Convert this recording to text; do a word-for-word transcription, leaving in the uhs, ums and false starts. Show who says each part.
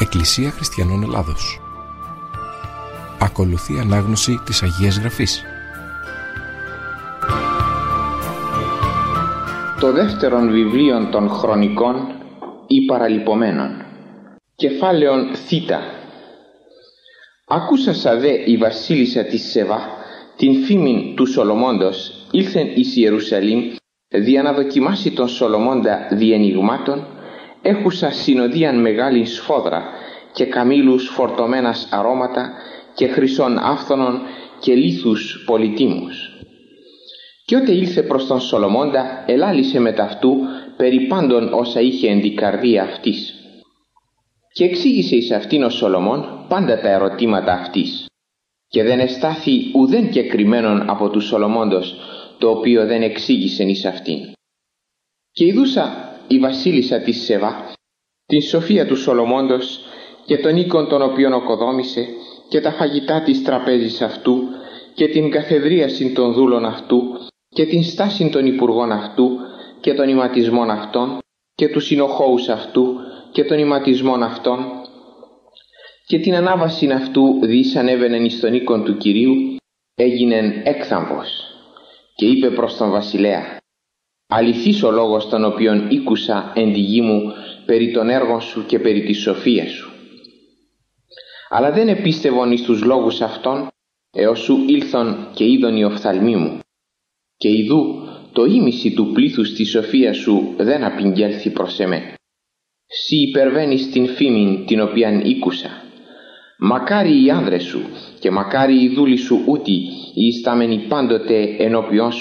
Speaker 1: Εκκλησία Χριστιανών Ελλάδος. Ακολουθεί ανάγνωση της Αγίας Γραφής.
Speaker 2: Το δεύτερον βιβλίο των Χρονικών ή Παραλυπωμένων. Κεφάλαιον Θήτα. Ακούσασα δε η βασίλισσα της Σεβά την φήμην του Σολομώντος ήλθεν εις Ιερουσαλήμ δια να δοκιμάσει τον Σολομώντα διενιγμάτων, έχουσα συνοδίαν μεγάλην σφόδρα και καμήλους φορτωμένας αρώματα και χρυσών άφθονων και λίθους πολυτίμους. Και ότε ήλθε προς τον Σολομώντα, ελάλησε με ταυτού περί πάντων όσα είχε εν την καρδία αυτής. Και εξήγησε εις αυτήν ο Σολομών πάντα τα ερωτήματα αυτής. Και δεν εστάθη ουδέν κεκριμένον από του Σολομώντος, το οποίο δεν εξήγησεν εις αυτήν. Και ειδούσα η βασίλισσα της Σεβά την σοφία του Σολομώντος και τον οίκον τον οποίον οκοδόμησε και τα φαγητά της τραπέζης αυτού και την καθεδρίαση των δούλων αυτού και την στάση των υπουργών αυτού και των ηματισμών αυτών και τους συνοχώους αυτού και των ηματισμών αυτών και την ανάβαση αυτού δις ανέβαινεν εις τον οίκον του Κυρίου, έγινεν έκθαμβος και είπε προς τον βασιλέα: αληθής ο λόγος τον οποίον ήκουσα εν τη γη μου περί των έργων σου και περί της σοφίας σου. Αλλά δεν επίστευον εις τους λόγους αυτών έως σου ήλθον και είδον οι οφθαλμοί μου. Και ιδού το ήμιση του πλήθους της σοφίας σου δεν απηγγέλθη προς εμέ. Συ υπερβαίνεις την φήμην την οποίαν ήκουσα. Μακάρι οι άνδρες σου και μακάρι οι δούλοι σου ούτι οι ιστάμενοι πάντοτε ενώπιον σου